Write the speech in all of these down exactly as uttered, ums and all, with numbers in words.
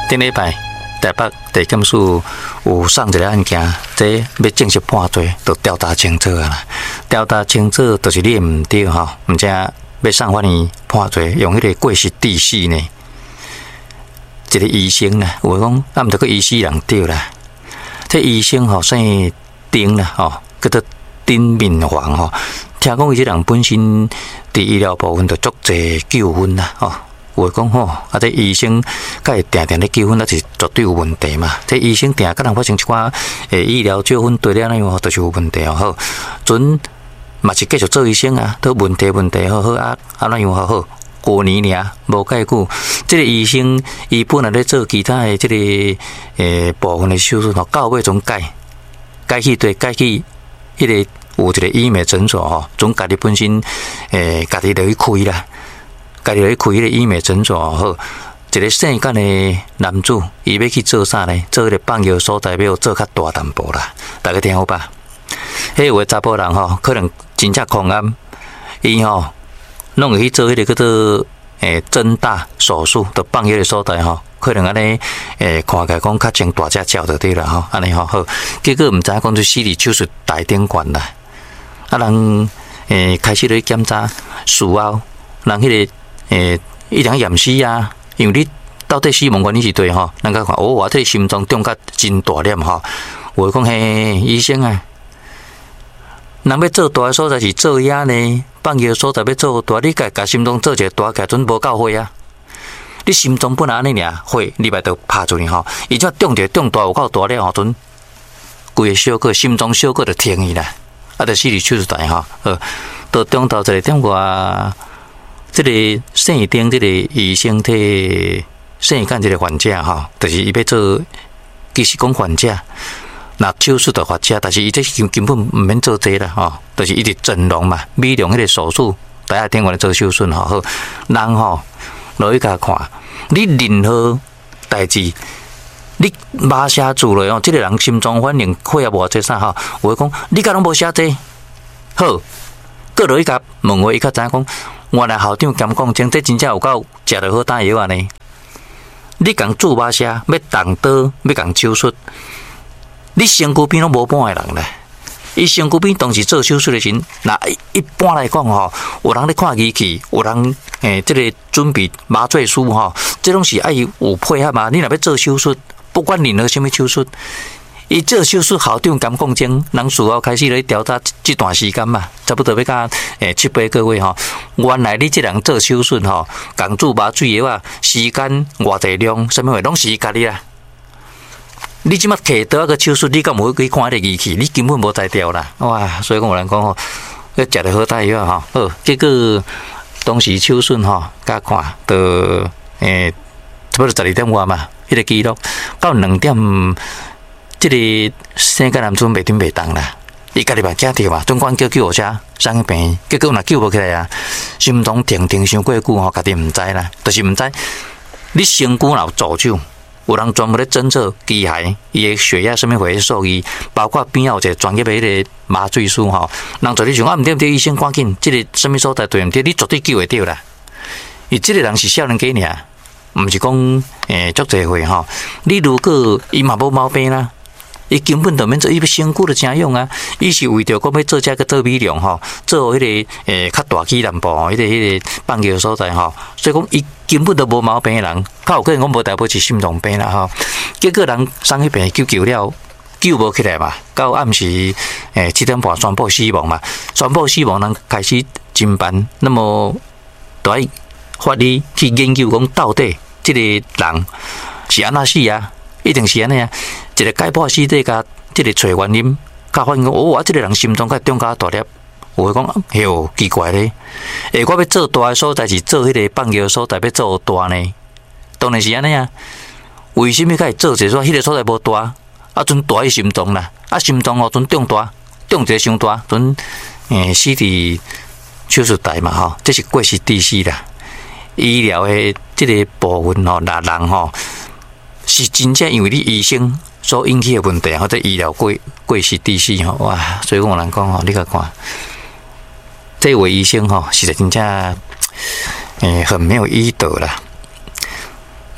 顶礼拜台北地检署有送一个案件，这要正式判罪，就调查清楚啊啦。调查清楚就是你唔对吼，唔只要送法院判罪，用迄个过失致死呢。一个医生啦，有讲啊，毋得个医死人对啦。这医生吼姓丁啦，吼叫做丁敏煌吼。听讲伊这人本身伫医疗部分就足侪纠纷啦，吼。有讲吼，啊，这医生甲伊定定咧纠纷，那是绝对有问题嘛。这医生定甲人发生一寡诶医疗纠纷，对了那样都是有问题哦。好，准嘛是继续做医生啊，都问题问题好好啊，啊那样好好。过年尔无介久，这个医生伊本来咧做其他的这个诶部分的手术吼，到尾总改改去对改去迄个有一个医美诊所吼，总家己本身诶家己就去开啦。家己去开迄个医美诊所好，一个性感的男子，伊要去做啥呢？做迄个放药所在要做较大淡薄啦。大家听好吧？迄有个查甫人吼，可能真正狂暗，伊吼弄会去做迄个叫做诶增大手术，就放药的所在吼，可能安尼诶看起来讲较像大只鸟就对啦吼，安尼吼好。结果毋知影讲就死伫手术台顶悬啦，啊人诶开始咧检查术后，人迄个。诶，一定验尸啊！因为你到底死亡原因是对吼，人家看哦，我这心脏中甲真大粒吼。我讲嘿，医生啊，人要做大的所在是做遐呢，放药所在要做大，你家甲心脏做一个大，家准无够火啊！你心脏本来安尼尔火，你咪就拍住你吼。伊只中着中大有够大了吼，准规个小个心脏小个就停去啦，啊，就死伫手术台吼。呃，到中头一个点外。这个姓丁，这个医生替姓干这个患者哈，就是伊要做，其实讲患者，那手术的患者，但是伊这根根本唔免做这啦哈，就是一直整容嘛，美容迄个手术，大家听完做手术哈，好，人吼落去甲看，你任何代志，你马写住了哦，这个人心脏反应血压无这啥哈，我讲你甲拢无写这，好，过落去甲问话，伊较知影讲。原来校长兼讲真，这真正有够食着好打药啊呢！你共注麻射，要动刀，要共手术，你身躯边拢无半个人咧。伊身躯边当时做手术的时阵，那一般来讲吼，有人咧看仪器，有人诶，这个准备麻醉师吼，这拢是爱有配合嘛。你若要做手术，不管任何什么手术。伊做手术校长敢讲真，人事后开始咧调查这段时间嘛，差不多要甲诶七八个月吼。原来你这人做手术吼，共注麻醉药啊，时间偌济量，什么话拢是伊家己啦。你即马摕倒个手术，你敢无去看迄个仪器？你根本无才调啦，哇！所以讲有人讲吼，要食着好大药吼，好，结果当时手术吼，甲看到诶，差不多十二点外嘛，迄个记录到两点。这个生个男子袂顶袂动啦，伊家己嘛惊跳嘛，总管叫救护车送去病院，结果若救无起来啊，心脏停停伤过久吼，家己毋知啦，就是毋知你身躯若有助手，有人专门咧侦测机械，伊诶血压什么回数据，包括边有一个专业诶迄个麻醉师吼，人做你想啊，毋对毋对，医生赶紧，即个什么所在对毋对，你绝对救会着啦。伊即个人是少年家尔，毋是讲诶足济岁吼，你如果伊嘛无毛病啦。伊根本就免做，伊要身躯就真用啊！伊是为着讲要做这个做美容吼，做迄个诶较大气淡薄，迄个迄个放药所在吼，所以讲伊根本都无毛病的人，较有可能讲无代表是心脏病啦吼。结果人送去病院救救了，救无起来嘛，到暗时诶七点半宣布死亡嘛，宣布死亡人开始侦办，那么就要法医去研究讲到底这个人是安怎死啊？一定是安尼啊！一个解剖尸体甲这个找原因，甲发现讲哦，啊，这个人心脏甲中较大粒，有诶讲哟奇怪咧，诶，我要做大诶所在是做迄个放药所在要做大呢？当然是安尼啊！为什么甲会做者说迄个所在无大？啊，阵大伊心脏啦，啊心脏哦，阵中大，中一个伤大，阵诶死伫手术台嘛吼，这是过失致死啦。医疗诶这个部分吼，那人吼。是真正因为你医生所引起的问题，或者医疗过过失致死吼，哇！所以讲有人讲吼，你甲看，这位医生吼，实在真正诶很没有医德啦。毋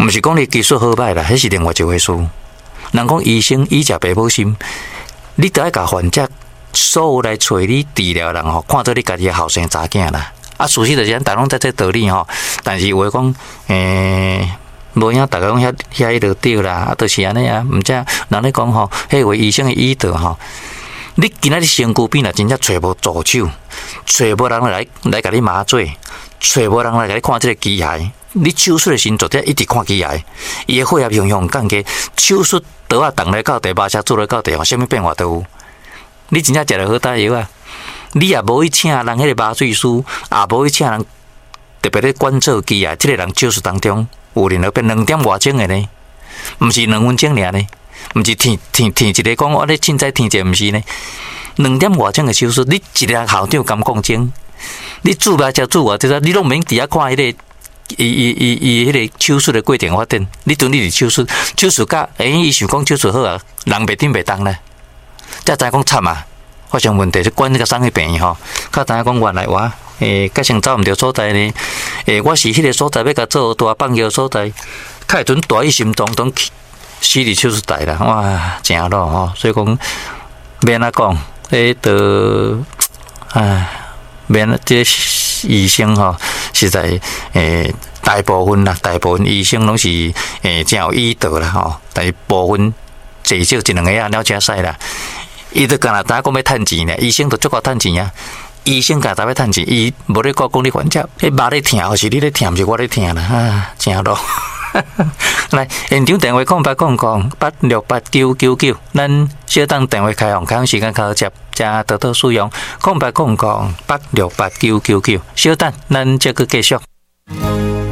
毋是讲你技术好歹啦，迄是另外一回事。人讲医生医者爸母心，你得爱甲患者所有来找你治疗人吼，看做你家己的后生查囝啦。啊，事实就是咱大拢在这道理吼，但是话讲，诶，无影大家讲遐遐迄落对啦，啊，就是安尼啊，毋知人咧讲吼，迄位医生的医德吼，你今仔日身躯边若真正找无助手，找无人来来甲你麻醉，找无人来甲你看即个机械，你手术的时阵，一直看机械，伊的血液雄雄降低，手术刀啊动来到地，麻车做来到地，啥物变化都有。你真正食着好大药啊！你也无去请人迄个麻醉师，也无去请人特别咧关照机械，即个人手术当中有任何变两点外钟的呢，毋是两分钟尔呢，毋是天天天一个讲我咧凊彩天一个，毋是呢，两点外钟的手术，你一个校长敢讲钟，你注麻车注我这个，你拢免伫遐看迄、那个。伊伊伊伊迄个手术的过程发展，你准你是手术手术甲，诶，伊想讲手术好啊，人袂顶袂动咧，才知影讲惨啊！发生问题就管那个生去病吼，较知影讲原来我诶，甲先走毋着所在呢，诶，我是迄个所在要甲做大放药所在，较会准大意心动动死伫手术台啦，哇，真咯吼，所以讲免安讲，诶，都唉，免这医生吼。实在诶，大部分啦，大部分医生拢是诶真有医德啦吼，但是部分至少一两个啊了解使啦。伊都干那打讲要趁钱咧，医生都足够趁钱啊。医生干那要趁钱，伊无咧讲讲你患者，迄肉咧疼，或是你咧疼，毋是我咧疼啦，啊，真咯。来，现场电话空八空空八六八九九九，咱小等电话开放，开放时间较好接，加多多使用空八空空八六八九九九，小等咱这个继续。